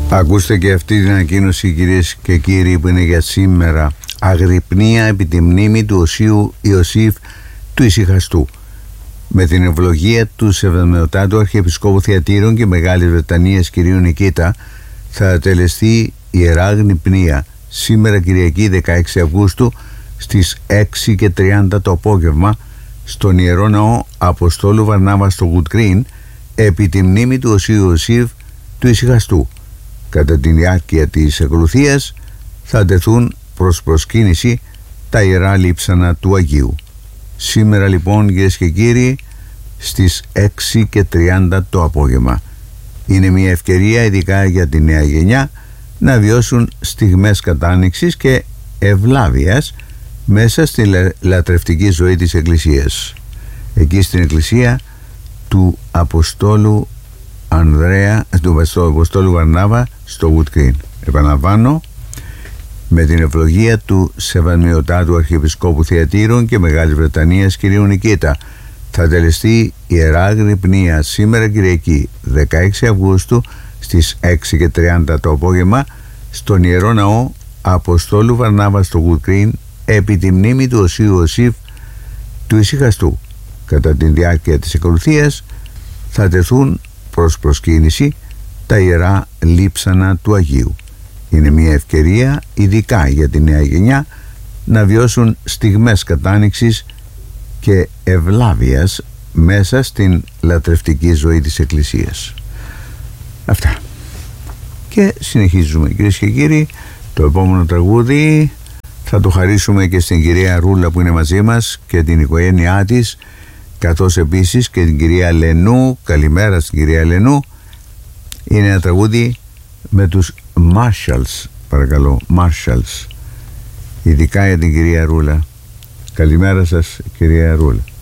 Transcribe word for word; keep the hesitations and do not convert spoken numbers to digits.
Ακούστε και αυτή την ανακοίνωση, κυρίες και κύριοι, που είναι για σήμερα. Αγρυπνία επί τη μνήμη του Οσίου Ιωσήφ του Ησυχαστού. Με την ευλογία του Σεβδομεωτάτου Αρχιεπισκόπου Θειατήρων και Μεγάλης Βρετανίας κυρίου Νικήτα, θα τελεστεί ιερά αγρυπνία σήμερα Κυριακή δεκαέξι Αυγούστου στις έξι και τριάντα το απόγευμα στον Ιερό Ναό Αποστόλου Βαρνάβα στο Wood Green, επί τη μνήμη του Οσίου Ιωσήφ του Ησυχαστού. Κατά τη διάρκεια της ακολουθίας θα τεθούν προς προσκύνηση τα ιερά λείψανα του Αγίου. Σήμερα λοιπόν, κυρίες και κύριοι, στις έξι και τριάντα το απόγευμα. Είναι μια ευκαιρία ειδικά για τη νέα γενιά να βιώσουν στιγμές κατάνοιξης και ευλάβειας μέσα στη λατρευτική ζωή της Εκκλησίας. Εκεί στην Εκκλησία του Αποστόλου Ανδρέα, του Αποστόλου Βαρνάβα στο Wood Green. Επαναλαμβάνω, με την ευλογία του Σεβασμιωτάτου Αρχιεπισκόπου Θειατήρων και Μεγάλης Βρετανίας κυρίου Νικήτα, θα τελεστεί ιερά αγρυπνία σήμερα Κυριακή δεκαέξι Αυγούστου στις έξι και τριάντα το απόγευμα στον Ιερό Ναό Αποστόλου Βαρνάβα στο Wood Green, επί τη μνήμη του Οσίου Ιωσήφ του Ησυχαστού. Κατά τη διάρκεια της ακολουθίας θα τεθούν προς προσκύνηση τα ιερά λείψανα του Αγίου. Είναι μια ευκαιρία ειδικά για τη νέα γενιά να βιώσουν στιγμές κατάνοιξης και ευλάβειας μέσα στην λατρευτική ζωή της Εκκλησίας. Αυτά. Και συνεχίζουμε, κυρίες και κύριοι. Το επόμενο τραγούδι θα το χαρίσουμε και στην κυρία Ρούλα που είναι μαζί μας και την οικογένειά της, καθώς επίσης και την κυρία Λενού. Καλημέρα στην κυρία Λενού. Είναι ένα τραγούδι με τους Marshalls, παρακαλώ, Marshalls, ειδικά για την κυρία Ρούλα. Καλημέρα σας, κυρία Ρούλα.